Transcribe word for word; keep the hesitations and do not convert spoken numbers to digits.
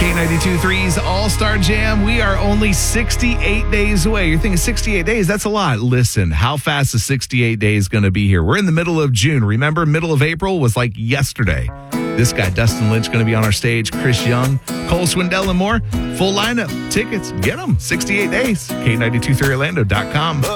K ninety-two point three's All-Star Jam. We are only sixty-eight days away. You're thinking sixty-eight days? That's a lot. Listen, how fast is sixty-eight days going to be here? We're in the middle of June. Remember, middle of April was like yesterday. This guy, Dustin Lynch, going to be on our stage. Chris Young, Cole Swindell, and more. Full lineup. Tickets. Get them. sixty-eight days. K ninety-two point three Orlando dot com.